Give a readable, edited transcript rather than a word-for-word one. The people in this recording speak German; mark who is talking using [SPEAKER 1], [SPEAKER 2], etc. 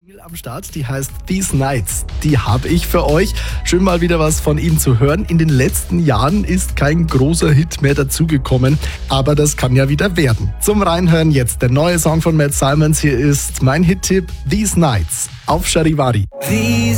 [SPEAKER 1] Am Start, die heißt These Nights. Die habe ich für euch. Schön mal wieder was von ihm zu hören. In den letzten Jahren ist kein großer Hit mehr dazugekommen, aber das kann ja wieder werden. Zum Reinhören jetzt der neue Song von Matt Simons. Hier ist mein Hit-Tipp These Nights auf Charivari.
[SPEAKER 2] These